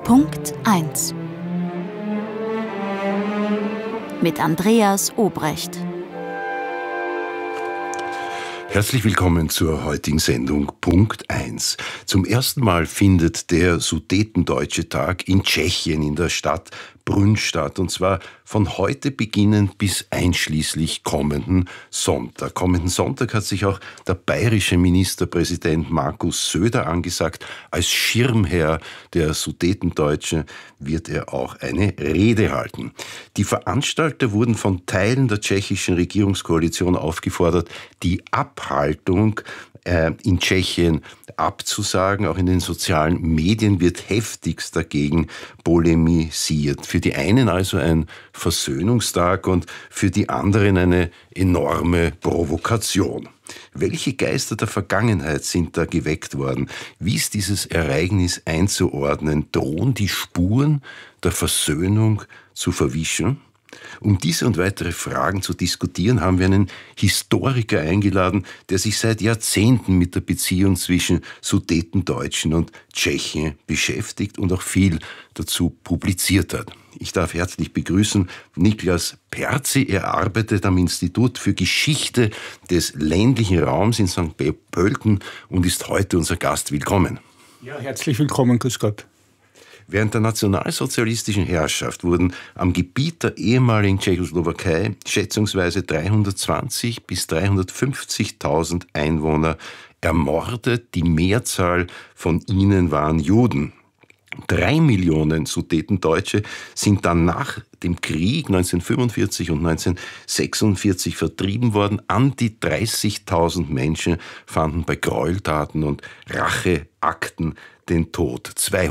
Punkt 1 mit Andreas Obrecht. Herzlich willkommen zur heutigen Sendung Punkt 1. Zum ersten Mal findet der Sudetendeutsche Tag in Tschechien in der Stadt Brünn statt, und zwar von heute beginnend bis einschließlich kommenden Sonntag. Kommenden Sonntag hat sich auch der bayerische Ministerpräsident Markus Söder angesagt. Als Schirmherr der Sudetendeutschen wird er auch eine Rede halten. Die Veranstalter wurden von Teilen der tschechischen Regierungskoalition aufgefordert, die Abhaltung in Tschechien abzusagen. Auch in den sozialen Medien wird heftigst dagegen polemisiert. Für die einen also ein Versöhnungstag und für die anderen eine enorme Provokation. Welche Geister der Vergangenheit sind da geweckt worden? Wie ist dieses Ereignis einzuordnen? Drohen die Spuren der Versöhnung zu verwischen? Um diese und weitere Fragen zu diskutieren, haben wir einen Historiker eingeladen, der sich seit Jahrzehnten mit der Beziehung zwischen Sudetendeutschen und Tschechen beschäftigt und auch viel dazu publiziert hat. Ich darf herzlich begrüßen Niklas Perzi. Er arbeitet am Institut für Geschichte des ländlichen Raums in St. Pölten und ist heute unser Gast. Willkommen. Ja, herzlich willkommen, grüß Gott. Während der nationalsozialistischen Herrschaft wurden am Gebiet der ehemaligen Tschechoslowakei schätzungsweise 320.000 bis 350.000 Einwohner ermordet. Die Mehrzahl von ihnen waren Juden. 3 Millionen Sudetendeutsche sind dann nach dem Krieg 1945 und 1946 vertrieben worden. An die 30.000 Menschen fanden bei Gräueltaten und Racheakten den Tod.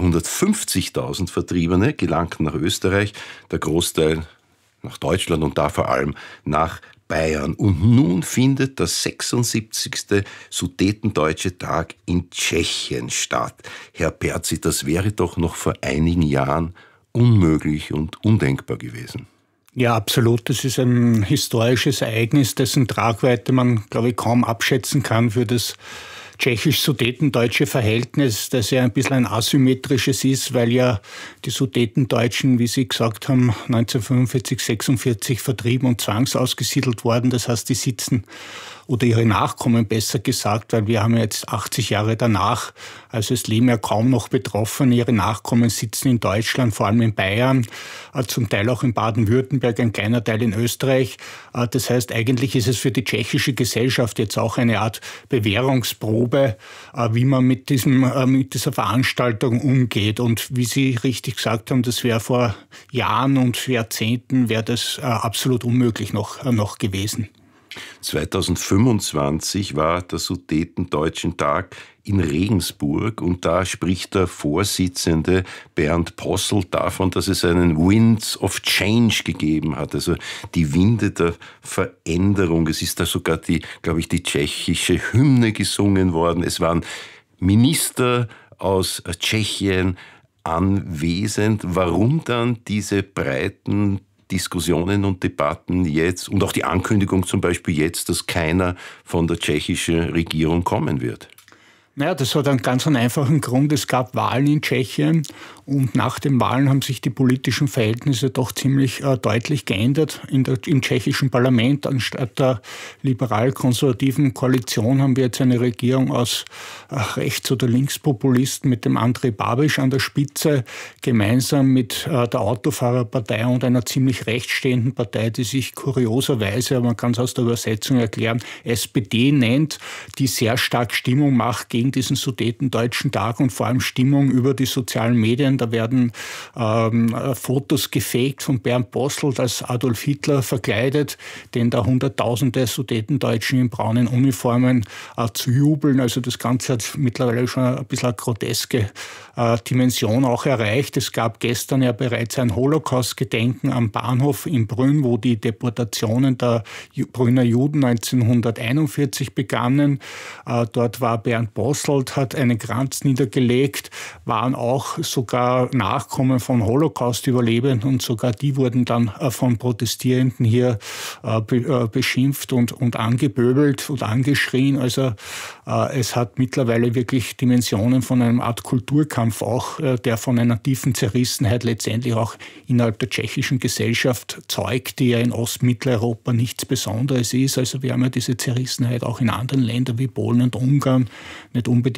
250.000 Vertriebene gelangten nach Österreich, der Großteil nach Deutschland und da vor allem nach Bayern. Und nun findet der 76. Sudetendeutsche Tag in Tschechien statt. Herr Perzi, das wäre doch noch vor einigen Jahren unmöglich und undenkbar gewesen. Ja, absolut. Das ist ein historisches Ereignis, dessen Tragweite man, glaube ich, kaum abschätzen kann für das tschechisch-sudetendeutsche Verhältnis, das ja ein bisschen ein asymmetrisches ist, weil ja die Sudetendeutschen, wie Sie gesagt haben, 1945, 46 vertrieben und zwangsausgesiedelt worden. Das heißt, die sitzen, oder ihre Nachkommen besser gesagt, weil wir haben ja jetzt 80 Jahre danach, also es leben ja kaum noch Betroffene. Ihre Nachkommen sitzen in Deutschland, vor allem in Bayern, zum Teil auch in Baden-Württemberg, ein kleiner Teil in Österreich. Das heißt, eigentlich ist es für die tschechische Gesellschaft jetzt auch eine Art Bewährungsprobe, wie man mit dieser Veranstaltung umgeht. Und wie Sie richtig gesagt haben, das wäre vor Jahren und Jahrzehnten wäre das absolut unmöglich noch gewesen. 2025 war der Sudetendeutschen Tag in Regensburg und da spricht der Vorsitzende Bernd Posselt davon, dass es einen Winds of Change gegeben hat, also die Winde der Veränderung. Es ist da sogar die tschechische Hymne gesungen worden. Es waren Minister aus Tschechien anwesend. Warum dann diese breiten Diskussionen und Debatten jetzt und auch die Ankündigung zum Beispiel jetzt, dass keiner von der tschechischen Regierung kommen wird? Naja, das hat einen ganz einfachen Grund. Es gab Wahlen in Tschechien und nach den Wahlen haben sich die politischen Verhältnisse doch ziemlich deutlich geändert. Im tschechischen Parlament, anstatt der liberal-konservativen Koalition, haben wir jetzt eine Regierung aus Rechts- oder Linkspopulisten mit dem Andrej Babiš an der Spitze, gemeinsam mit der Autofahrerpartei und einer ziemlich rechtsstehenden Partei, die sich kurioserweise, aber man kann es aus der Übersetzung erklären, SPD nennt, die sehr stark Stimmung macht gegen diesen Sudetendeutschen Tag und vor allem Stimmung über die sozialen Medien. Da werden Fotos gefaked von Bernd Posselt als Adolf Hitler verkleidet, den da Hunderttausende Sudetendeutschen in braunen Uniformen zu jubeln. Also das Ganze hat mittlerweile schon ein bisschen eine groteske Dimension auch erreicht. Es gab gestern ja bereits ein Holocaust-Gedenken am Bahnhof in Brünn, wo die Deportationen der Brünner Juden 1941 begannen. Dort war Bernd Posselt, hat einen Kranz niedergelegt, waren auch sogar Nachkommen von Holocaust-Überlebenden und sogar die wurden dann von Protestierenden hier beschimpft und angepöbelt und angeschrien. Also es hat mittlerweile wirklich Dimensionen von einer Art Kulturkampf auch, der von einer tiefen Zerrissenheit letztendlich auch innerhalb der tschechischen Gesellschaft zeugt, die ja in Ostmitteleuropa nichts Besonderes ist. Also wir haben ja diese Zerrissenheit auch in anderen Ländern wie Polen und Ungarn, nicht unbedingt